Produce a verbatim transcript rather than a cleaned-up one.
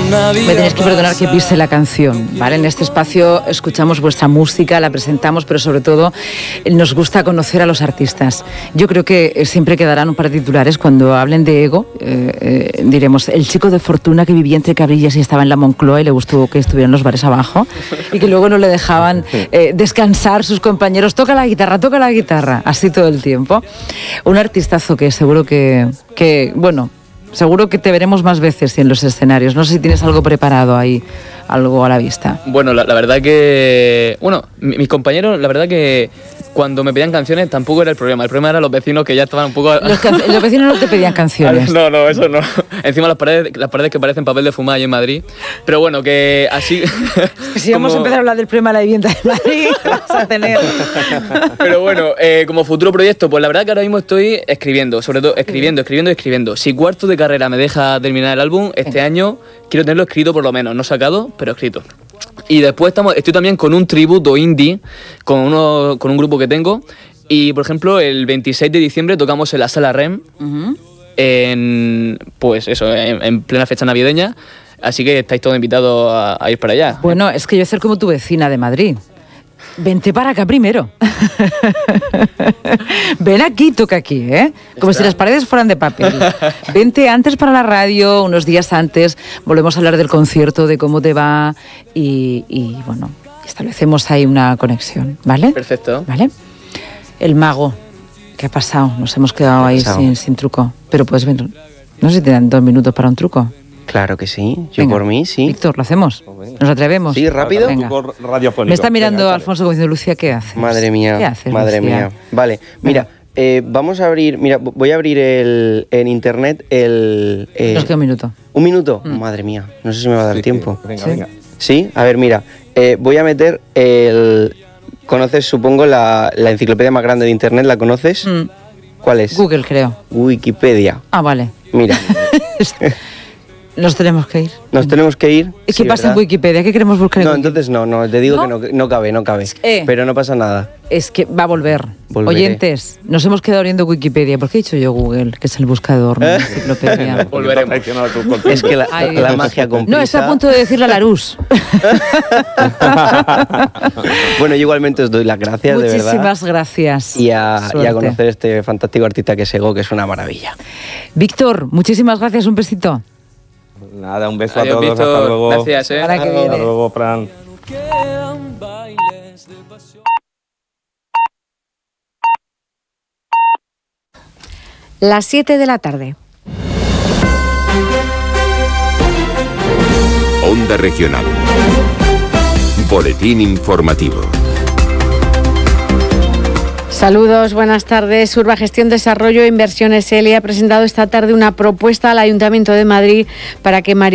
Me tenéis que perdonar que pise la canción, ¿vale? En este espacio escuchamos vuestra música, la presentamos, pero sobre todo nos gusta conocer a los artistas. Yo creo que siempre quedarán un par de titulares cuando hablen de ego. Eh, eh, diremos, el chico de fortuna que vivía entre Cabrillas y estaba en la Moncloa y le gustó que estuvieran los bares abajo y que luego no le dejaban eh, descansar sus compañeros. Toca la guitarra, toca la guitarra, así todo el tiempo. Un artistazo que seguro que, que bueno... Seguro que te veremos más veces en los escenarios. No sé si tienes algo preparado ahí, algo a la vista. Bueno, la, la verdad que... Bueno, mis compañeros, la verdad que cuando me pedían canciones tampoco era el problema. El problema eran los vecinos que ya estaban un poco... Los, can... los vecinos no te pedían canciones. No, no, eso no. Encima las paredes, las paredes que parecen papel de fumar allí en Madrid. Pero bueno, que así... Si vamos como... a empezar a hablar del problema de la vivienda de Madrid, vas a tener... Pero bueno, eh, como futuro proyecto, pues la verdad que ahora mismo estoy escribiendo. Sobre todo escribiendo, escribiendo y escribiendo. Si cuarto de carrera me deja terminar el álbum, este sí. año quiero tenerlo escrito por lo menos. No sacado, pero escrito. Y después estamos, estoy también con un tributo indie, con, uno, con un grupo que tengo. Y, por ejemplo, el veintiséis de diciembre tocamos en la Sala R E M, uh-huh. en, pues eso, en, en plena fecha navideña. Así que estáis todos invitados a, a ir para allá. Bueno, es que yo soy como tu vecina de Madrid. Vente para acá primero. Ven aquí, toca aquí, ¿eh? Como Está. si las paredes fueran de papel. Vente antes para la radio, unos días antes. Volvemos a hablar del concierto, de cómo te va y, y bueno, establecemos ahí una conexión, ¿vale? Perfecto. ¿Vale? El mago, ¿qué ha pasado? Nos hemos quedado ahí sin, sin truco. Pero puedes venir. No sé si te dan dos minutos para un truco. Claro que sí, yo Venga. por mí, sí. Víctor, ¿lo hacemos? ¿Nos atrevemos? Sí, rápido. Venga. Me está mirando Venga, Alfonso como diciendo, Lucía, ¿qué haces? Madre mía, ¿Qué haces, madre Lucía? mía. Vale, mira, eh, vamos a abrir, mira, voy a abrir el, en internet el... Eh, Nos queda un minuto. ¿Un minuto? Mm. Madre mía, no sé si me va a dar sí, tiempo. Sí. Venga, ¿Sí? venga. Sí, a ver, mira, eh, voy a meter el... ¿Conoces, supongo, la, la enciclopedia más grande de internet? ¿La conoces? Mm. ¿Cuál es? Google, creo. Wikipedia. Ah, vale. Mira. Nos tenemos que ir. Nos tenemos que ir. ¿Qué sí, pasa ¿verdad? en Wikipedia? ¿Qué queremos buscar en No, Wikipedia? entonces no, no, te digo ¿No? que no, no cabe, no cabe. Eh, Pero no pasa nada. Es que va a volver. Volveré. Oyentes, nos hemos quedado viendo Wikipedia. ¿Por qué he dicho yo Google? Que es el buscador, no la enciclopedia. Volveremos. Es que la, Ay, la magia complica. No, está a punto de decirle a Larús. Bueno, yo igualmente os doy las gracias, de verdad. Muchísimas gracias. Y a, y a conocer este fantástico artista que es Ego, que es una maravilla. Víctor, muchísimas gracias. Un besito. Nada, un beso Adiós, a todos, Víctor. hasta luego. Gracias, eh. Para que Hasta viene. luego, Fran. Las siete de la tarde. Onda Regional. Boletín informativo. Saludos, buenas tardes. Urba Gestión, Desarrollo e Inversiones E L I ha presentado esta tarde una propuesta al Ayuntamiento de Madrid para que María